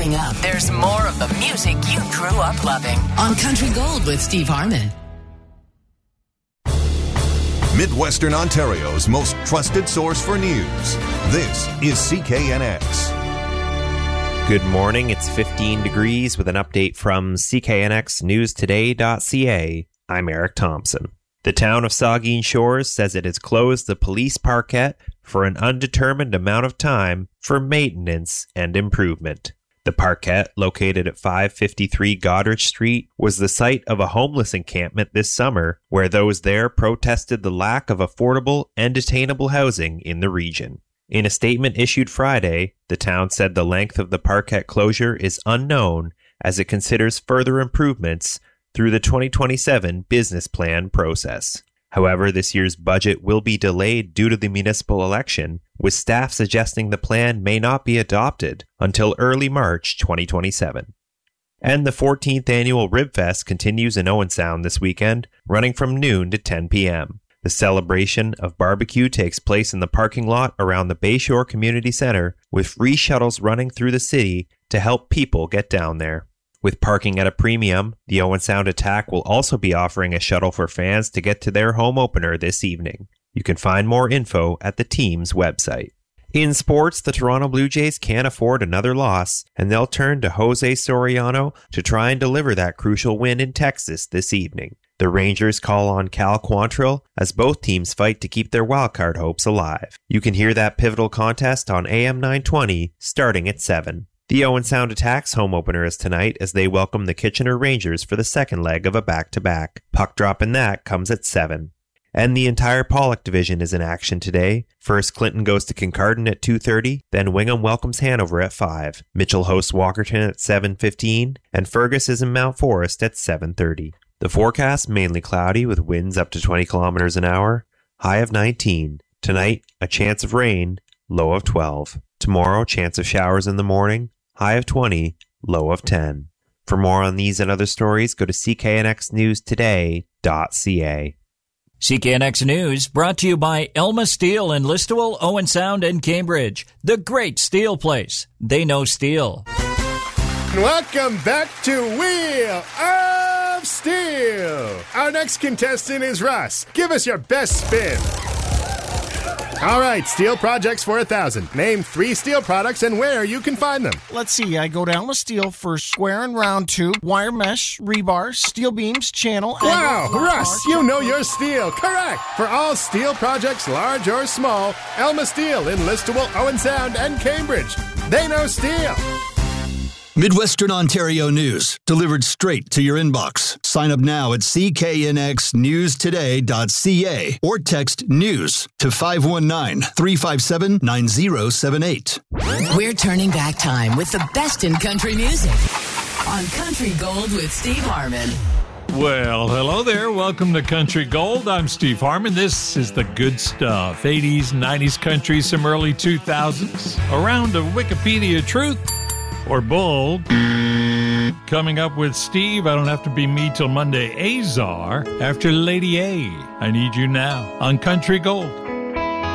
Coming up, there's more of the music you grew up loving on Country Gold with Steve Harmon. Midwestern Ontario's most trusted source for news. This is CKNX. Good morning. It's 15 degrees with an update from CKNXNewsToday.ca. I'm Eric Thompson. The town of Saugeen Shores says it has closed the police parkette for an undetermined amount of time for maintenance and improvement. The parkette, located at 553 Goderich Street, was the site of a homeless encampment this summer where those there protested the lack of affordable and attainable housing in the region. In a statement issued Friday, the town said the length of the parkette closure is unknown as it considers further improvements through the 2027 business plan process. However, this year's budget will be delayed due to the municipal election, with staff suggesting the plan may not be adopted until early March 2027. And the 14th annual Ribfest continues in Owen Sound this weekend, running from noon to 10 p.m. The celebration of barbecue takes place in the parking lot around the Bayshore Community Center, with free shuttles running through the city to help people get down there. With parking at a premium, the Owen Sound Attack will also be offering a shuttle for fans to get to their home opener this evening. You can find more info at the team's website. In sports, the Toronto Blue Jays can't afford another loss, and they'll turn to Jose Soriano to try and deliver that crucial win in Texas this evening. The Rangers call on Cal Quantrill as both teams fight to keep their wildcard hopes alive. You can hear that pivotal contest on AM 920 starting at 7. The Owen Sound Attack's home opener is tonight as they welcome the Kitchener Rangers for the second leg of a back-to-back. Puck drop in that comes at 7. And the entire Pollock division is in action today. First, Clinton goes to Kincardine at 2:30, then Wingham welcomes Hanover at 5. Mitchell hosts Walkerton at 7:15, and Fergus is in Mount Forest at 7:30. The forecast, mainly cloudy with winds up to 20 kilometers an hour, high of 19. Tonight, a chance of rain, low of 12. Tomorrow, chance of showers in the morning, high of 20, low of 10. For more on these and other stories, go to cknxnewstoday.ca. CKNX News brought to you by Elma Steel in Listowel, Owen Sound, and Cambridge. The great steel place. They know steel. Welcome back to Wheel of Steel. Our next contestant is Russ. Give us your best spin. All right, steel projects for 1,000. Name 3 steel products and where you can find them. Let's see, I go to Elma Steel for square and round tube, wire mesh, rebar, steel beams, channel... Wow, Russ, you know your steel. Correct. For all steel projects, large or small, Elma Steel in Listowel, Owen Sound, and Cambridge. They know steel. Midwestern Ontario news, delivered straight to your inbox. Sign up now at cknxnewstoday.ca or text NEWS to 519-357-9078. We're turning back time with the best in country music on Country Gold with Steve Harmon. Well, hello there. Welcome to Country Gold. I'm Steve Harmon. This is the good stuff. 80s, 90s country, some early 2000s. A round of Wikipedia truth or bull. Coming up with Steve, I don't have to be me till Monday. Azar after Lady A. I Need You Now on Country Gold.